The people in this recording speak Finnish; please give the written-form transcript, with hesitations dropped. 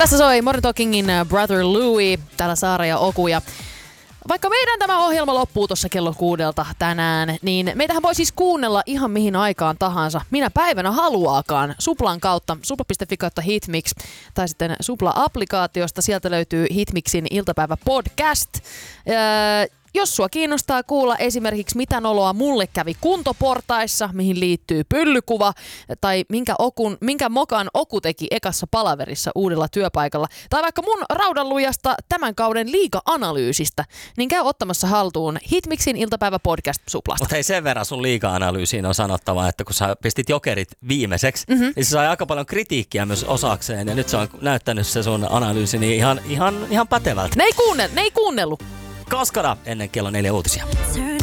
Tässä soi Modern Talkingin Brother Louie, täällä Saara ja Oku. Ja vaikka meidän tämä ohjelma loppuu tuossa kello 6 tänään, niin meitähän voi siis kuunnella ihan mihin aikaan tahansa, minä päivänä haluaakaan, Suplan kautta, supla.fi kautta Hitmix, tai sitten Supla-applikaatiosta, sieltä löytyy Hitmixin iltapäivä-podcast. Jos sua kiinnostaa kuulla esimerkiksi mitä noloa mulle kävi kuntoportaissa, mihin liittyy pyllykuva, tai minkä mokan Oku teki ekassa palaverissa uudella työpaikalla, tai vaikka mun raudanlujasta tämän kauden liiga-analyysistä, niin käy ottamassa haltuun Hitmixin iltapäivä-podcast Suplasta. Mutta hei, sen verran sun liiga-analyysiin on sanottava, että kun sä pistit Jokerit viimeiseksi, niin se sai aika paljon kritiikkiä myös osakseen, ja nyt se on näyttänyt se sun analyysi niin ihan pätevältä. Ne ei kuunnellut. Koskana ennen kello 4 uutisia.